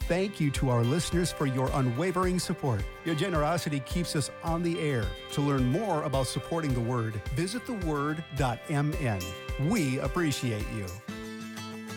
thank you to our listeners for your unwavering support. Your generosity keeps us on the air. To learn more about supporting the Word, visit theword.mn. We appreciate you.